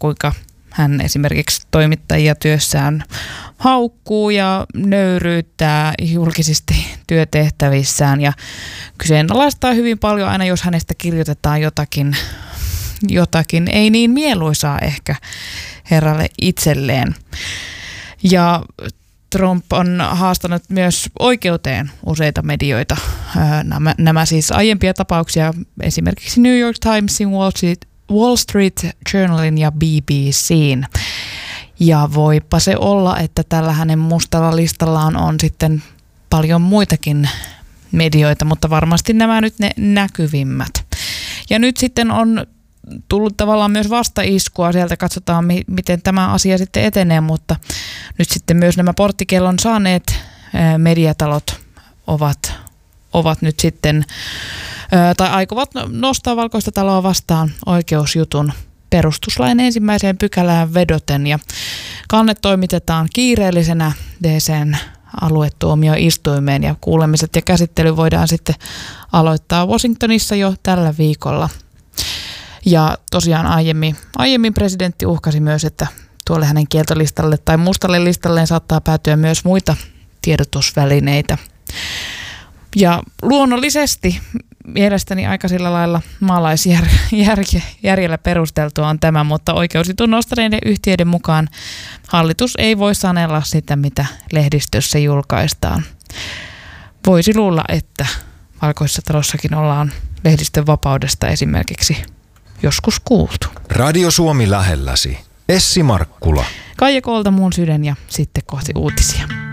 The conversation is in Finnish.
kuinka hän esimerkiksi toimittajia työssään haukkuu ja nöyryyttää julkisesti työtehtävissään ja kyseenalaistaa hyvin paljon aina, jos hänestä kirjoitetaan jotakin ei niin mieluisaa ehkä herralle itselleen. Ja Trump on haastanut myös oikeuteen useita medioita. Nämä siis aiempia tapauksia esimerkiksi New York Timesin, Wall Street Journalin ja BBC:n. Ja voipa se olla, että tällä hänen mustalla listallaan on sitten paljon muitakin medioita, mutta varmasti nämä nyt ne näkyvimmät. Ja nyt sitten on tullut tavallaan myös vastaiskua, sieltä katsotaan miten tämä asia sitten etenee, mutta nyt sitten myös nämä porttikellon saaneet mediatalot ovat nyt sitten, tai aikovat nostaa Valkoista taloa vastaan oikeusjutun perustuslain 1. pykälään vedoten ja kanne toimitetaan kiireellisenä DC:n aluetuomioistuimeen ja kuulemiset ja käsittely voidaan sitten aloittaa Washingtonissa jo tällä viikolla. Ja tosiaan aiemmin presidentti uhkasi myös, että tuolle hänen kieltolistalle tai mustalle listalleen saattaa päätyä myös muita tiedotusvälineitä. Ja luonnollisesti mielestäni aika sillä lailla maalaisjärjellä perusteltua on tämä, mutta oikeusjutun nostaneiden yhtiöiden mukaan hallitus ei voi sanella sitä, mitä lehdistössä julkaistaan. Voisi luulla, että Valkoisessa talossakin ollaan lehdistön vapaudesta esimerkiksi joskus kuultu. Radio Suomi lähelläsi. Essi Markkula. Kaija Kolta, Muun sydän ja sitten kohti uutisia.